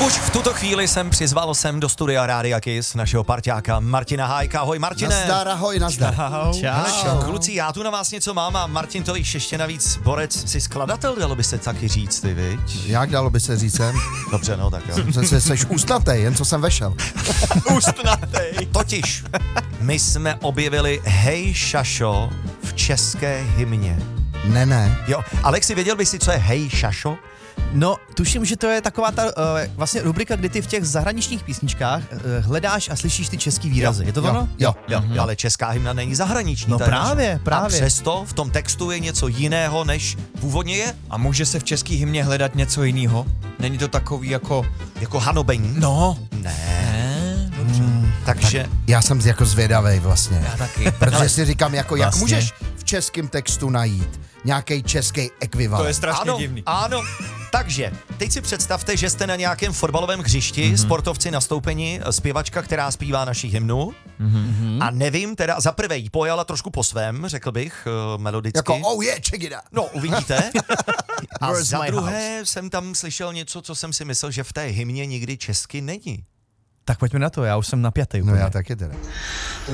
Už v tuto chvíli jsem přizval sem do studia Rádia Kiss našeho parťáka Martina Hájka. Ahoj Martine. Nazdar, ahoj, nazdar. Čau. Kluci, já tu na vás něco mám a Martin to víš, ještě navíc borec, jsi skladatel, dalo by se taky říct, ty viď? Jak dalo by se říct sem? Dobře, no tak jo. Jseš ústnatej, jen co jsem vešel. Ústnatej. Totiž, my jsme objevili Hej Šašo v české hymně. Ne. Jo, Alexi, věděl bys si, co je Hej Šašo? No, tuším, že to je taková ta vlastně rubrika, kdy ty v těch zahraničních písničkách hledáš a slyšíš ty český výrazy. Je to ono? Jo. Ale česká hymna není zahraniční. No ta je právě, naše. právě. A přesto v tom textu je něco jiného, než původně je. A může se v český hymně hledat něco jiného? Není to takový jako... Jako hanobení. No. Ne. Takže... Já jsem jako zvědavej vlastně. Já taky. Protože si říkám, jako, jak Vlastně. můžeš v českém textu najít nějaký český ekvivalent. To je strašně divný. Ano. Takže, teď si představte, že jste na nějakém fotbalovém hřišti, sportovci nastoupeni, zpěvačka, která zpívá naši hymnu. A nevím, teda za prvé jí pojala trošku po svém, řekl bych, melodicky. Jako, oh yeah, check it out. No, uvidíte. A Where's za my druhé jsem tam slyšel něco, co jsem si myslel, že v té hymně nikdy česky není. Tak pojďme na to, já už jsem napjatý. No úplně. já taky teda.